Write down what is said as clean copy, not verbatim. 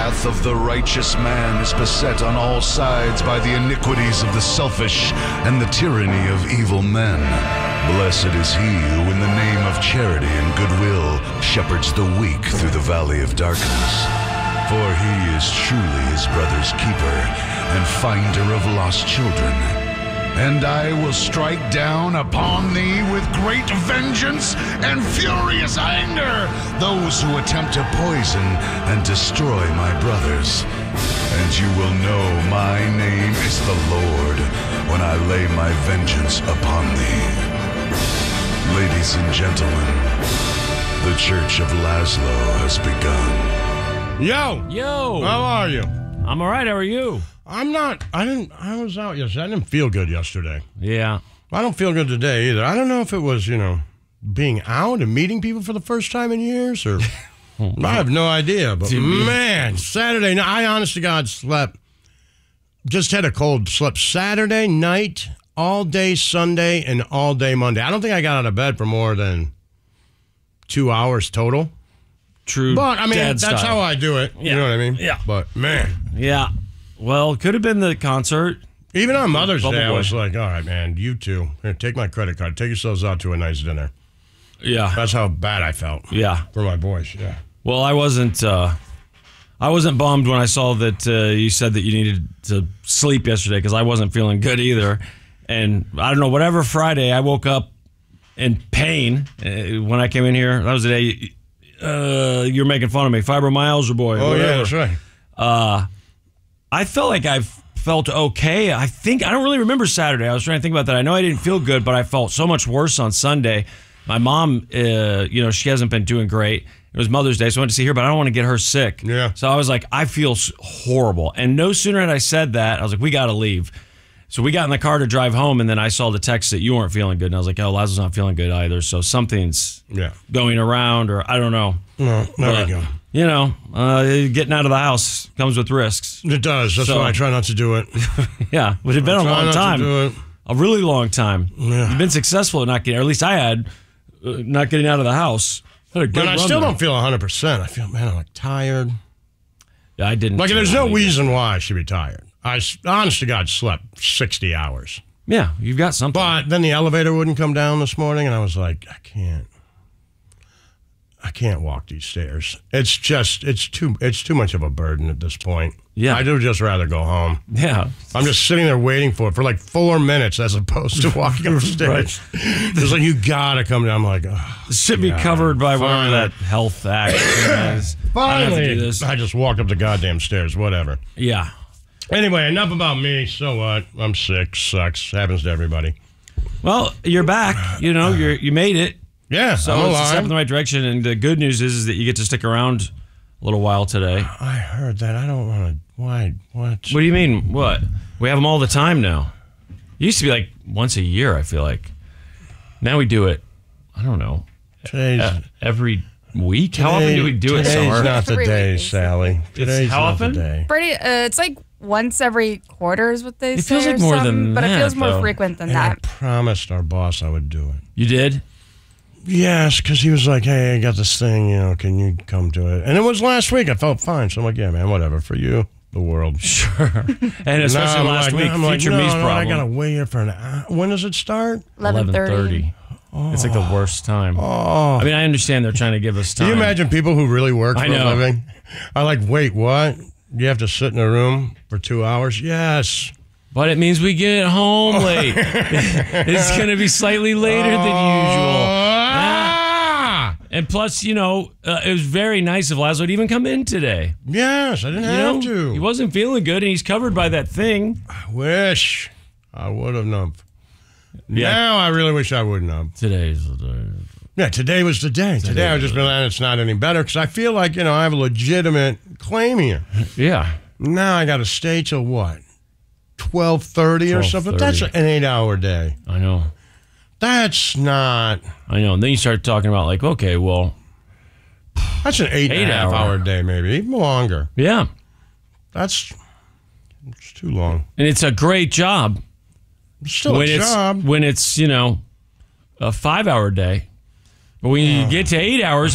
path of the righteous man is beset on all sides by the iniquities of the selfish and the tyranny of evil men. Blessed is he who in the name of charity and goodwill shepherds the weak through the valley of darkness. For he is truly his brother's keeper and finder of lost children. And I will strike down upon thee with great vengeance and furious anger those who attempt to poison and destroy my brothers. And you will know my name is the Lord when I lay my vengeance upon thee. Ladies and gentlemen, the Church of Laszlo has begun. Yo! How are you? I'm all right. How are you? I was out yesterday. I didn't feel good yesterday. Yeah. I don't feel good today either. I don't know if it was, being out and meeting people for the first time in years or I have no idea. But man, Saturday night, I honest to God just had a cold, slept Saturday night, all day Sunday, and all day Monday. I don't think I got out of bed for more than 2 hours total. True. But, I mean, that's style. how I do it. Yeah. You know what I mean? Yeah. But, man. Yeah. Well, it could have been the concert. Even on Mother's Day, I Boy. was like, all right, man, you two, here, take my credit card. Take yourselves out to a nice dinner. Yeah. That's how bad I felt. Yeah. For my boys, yeah. Well, I wasn't bummed when I saw that you said that you needed to sleep yesterday because I wasn't feeling good either. And I don't know, whatever Friday, I woke up in pain when I came in here. That was the day you're making fun of me. Fibromyalgia boy. Oh, whatever. yeah, that's right. I felt like I felt okay. I don't really remember Saturday. I was trying to think about that. I know I didn't feel good, but I felt so much worse on Sunday. My mom, she hasn't been doing great. It was Mother's Day, so I went to see her, but I don't want to get her sick. Yeah. So I was like, I feel horrible. And no sooner had I said that, I was like, we got to leave. So we got in the car to drive home, and then I saw the text that you weren't feeling good. And I was like, oh, Laszlo's not feeling good either. So something's going around, or I don't know. Well, there we go. Getting out of the house comes with risks. It does. That's why I try not to do it. Yeah, it had been a long time. To do it. A really long time. Yeah. You've been successful at not getting, or at least I had, not getting out of the house. But I still don't feel 100%. I feel, man, I'm like tired. Yeah, I didn't. Like, there's no reason why I should be tired. I, honest to God, slept 60 hours. Yeah, you've got something. But then the elevator wouldn't come down this morning, and I was like, I can't walk these stairs. It's too much of a burden at this point. Yeah. I'd just rather go home. Yeah. I'm just sitting there waiting for it for like 4 minutes as opposed to walking up the stairs. It's like, you gotta come down. I'm like, oh, This should be covered by whatever that health act is. Finally, I just walked up the goddamn stairs, whatever. Yeah. Anyway, enough about me. So what? I'm sick. Sucks. Happens to everybody. Well, you're back. You made it. Yeah, so it's a step in the right direction. And the good news is that you get to stick around a little while today. I heard that. I don't want to. Why? What? What do you mean? What? We have them all the time now. It used to be like once a year, I feel like. Now we do it, I don't know, every week? How often do we do it, Summer? Today's not the day, Sally. Today's how not often? the day. Pretty, it's like once every quarter is what they say. It feels like or more something, than but that, it feels more though. frequent than And that. I promised our boss I would do it. You did? Yes, because he was like, hey, I got this thing, can you come to it? And it was last week. I felt fine. So I'm like, yeah, man, whatever. For you, the world. Sure. And especially last week, Future Me's problem. I got to wait here for an hour. When does it start? 11:30. Oh. It's like the worst time. Oh. I mean, I understand they're trying to give us time. Can you imagine people who really work for a living? I like, wait, what? You have to sit in a room for 2 hours? Yes. But it means we get home late. It's going to be slightly later than usual. And plus, it was very nice of Laszlo to even come in today. Yes, I didn't have to. He wasn't feeling good, and he's covered by that thing. I wish I would have known. Yeah. Now I really wish I wouldn't have. Today's the day. Yeah, today was the day. Today I've just been glad it's not any better because I feel like, I have a legitimate claim here. Yeah. Now I got to stay till what? 12:30 or something? That's an 8-hour day. I know. That's not. I know. And then you start talking about like, okay, well. That's an 8.5 hour day, maybe. Even longer. Yeah. It's too long. And it's a great job. It's still a job. When it's, a 5-hour day. But when you get to 8 hours,